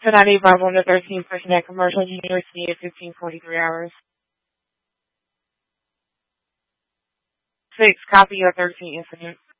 Tonight, Bravo on the 13th person at Commercial University at 15:43 hours. 6, copy of 13 incident.